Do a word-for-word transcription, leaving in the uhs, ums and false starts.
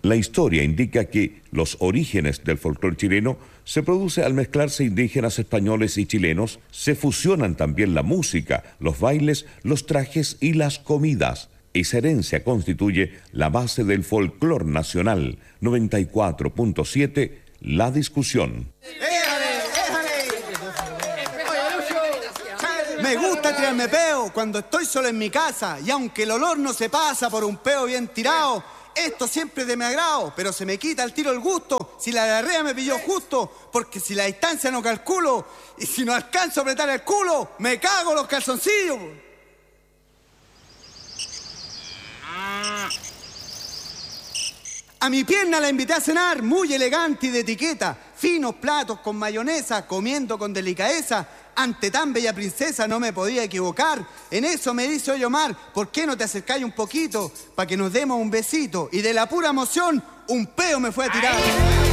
La historia indica que los orígenes del folclore chileno se produce al mezclarse indígenas españoles y chilenos, se fusionan también la música, los bailes, los trajes y las comidas. Esa herencia constituye la base del folclore nacional. noventa y cuatro punto siete, La Discusión. Me gusta tirarme peo cuando estoy solo en mi casa, y aunque el olor no se pasa por un peo bien tirado, esto siempre es de mi agrado, pero se me quita al tiro el gusto si la diarrea me pilló justo, porque si la distancia no calculo y si no alcanzo a apretar el culo, me cago los calzoncillos. A mi pierna la invité a cenar, muy elegante y de etiqueta, finos platos con mayonesa, comiendo con delicadeza. Ante tan bella princesa no me podía equivocar. En eso me dice: oye Omar, ¿por qué no te acercáis un poquito para que nos demos un besito? Y de la pura emoción, un peo me fue a tirar.